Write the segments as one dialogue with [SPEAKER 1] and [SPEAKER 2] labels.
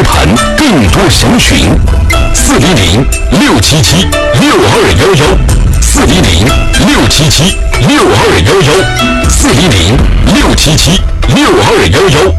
[SPEAKER 1] 盘，更多详询410-677-6211，410-677-6211，410-677-6211。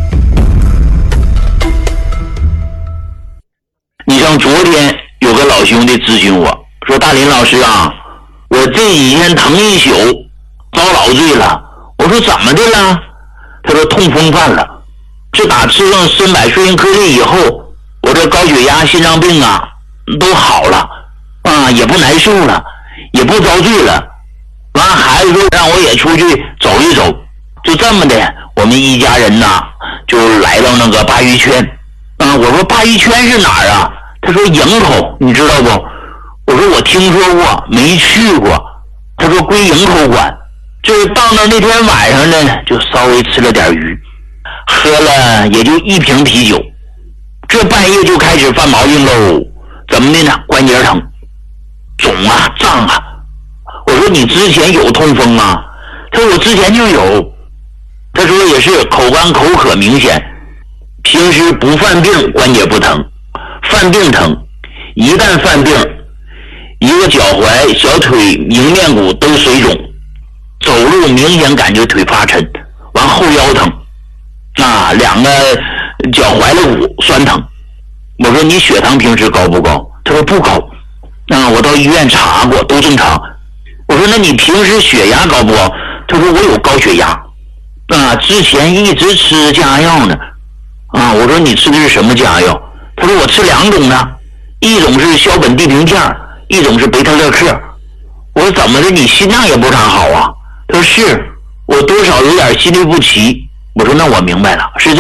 [SPEAKER 2] 你像昨天有个老兄弟咨询我说，大林老师啊，我这几天疼一宿，遭老罪了。我说怎么的了？他说痛风犯了，自打吃上参柏顺应颗粒以后，我这高血压、心脏病啊都好了啊，也不难受了，也不遭罪了。完孩子说让我也出去走一走，就这么的，我们一家人呐就来到那个鲅鱼圈啊。我说鲅鱼圈是哪儿啊？他说营口，你知道不？我说我听说过，没去过。他说归营口管。就是到那天晚上呢，就稍微吃了点鱼，喝了也就1瓶啤酒，这半夜就开始犯毛病喽。怎么的呢？关节疼，肿啊，胀啊。我说你之前有痛风吗？他说我之前就有。他说也是口干口渴明显，平时不犯病关节不疼，犯病疼，一旦犯病，一个脚踝、小腿、迎面骨都水肿，走路明显感觉腿发沉，完后腰疼，啊，两个脚踝的骨酸疼。我说你血糖平时高不高？他说不高，啊，我到医院查过，都正常。我说那你平时血压高不高？他说我有高血压，啊，之前一直吃降压药呢，啊，我说你吃的是什么降压药？他说我吃2种呢，一种是硝苯地平片，一种是贝塔乐克。我说怎么的，你心脏也不是好啊？他说是，我多少有点心律不齐。我说那我明白了，是这